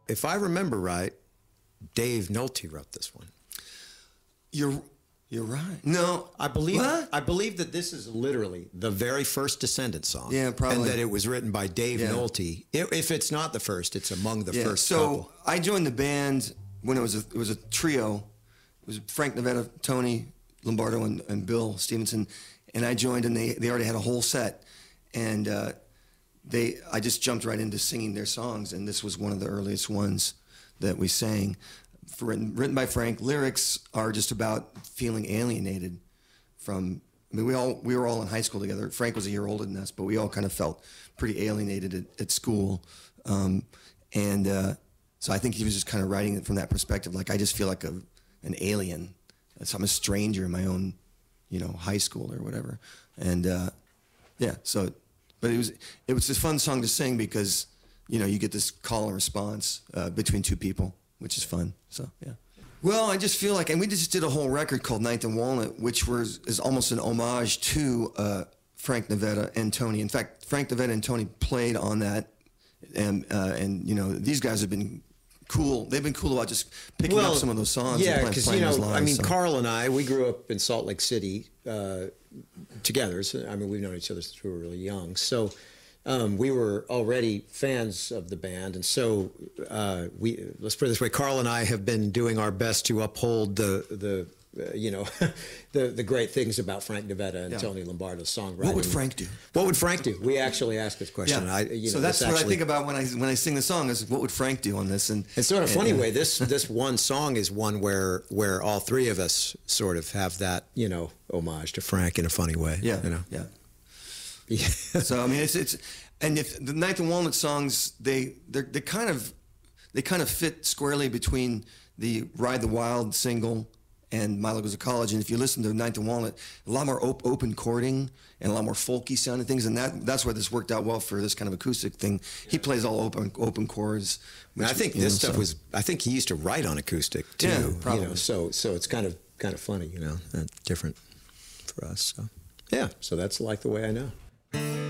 if I remember right, Dave Nolte wrote this one. You're right. No, I believe what? I believe that this is literally the very first Descendants song. Yeah, probably. And that it was written by Dave Nolte. If it's not the first, it's among the first couple. So I joined the band when it was a trio. It was Frank Nevada, Tony Lombardo, and Bill Stevenson. And I joined, and they already had a whole set. And I just jumped right into singing their songs, and this was one of the earliest ones that we sang. Written by Frank. Lyrics are just about feeling alienated from. I mean, we were all in high school together. Frank was a year older than us, but we all kind of felt pretty alienated at school, so I think he was just kind of writing it from that perspective. Like, I just feel like an alien. So I'm a stranger in my own, high school or whatever. And so, but it was a fun song to sing because you get this call and response between two people, which is fun. So, yeah. Well, I just feel like, and we just did a whole record called Ninth and Walnut, which is almost an homage to Frank Nevada and Tony. In fact, Frank Nevada and Tony played on that, and these guys have been cool. They've been cool about just picking up some of those songs. Yeah, and because playing those live, Carl and I, we grew up in Salt Lake City together. So, we've known each other since we were really young. So. We were already fans of the band, and so let's put it this way: Carl and I have been doing our best to uphold the great things about Frank Nevada and Tony Lombardo's songwriting. What would Frank do? What would Frank do? We actually asked this question. Yeah. So that's what I think about when I sing the song: is what would Frank do on this? And it's sort of funny way. This one song is one where all three of us sort of have that homage to Frank in a funny way. Yeah. Yeah. Yeah. So it's and if the Ninth and Walnut songs they kind of fit squarely between the Ride the Wild single and Milo Goes to College. And if you listen to Ninth and Walnut, a lot more open chording and a lot more folky sounding things, and that's where this worked out well for this kind of acoustic thing. He plays all open chords. Which, I think this stuff was. I think he used to write on acoustic too. Yeah, probably. So it's kind of funny, different for us. So yeah. So that's Like the Way I Know.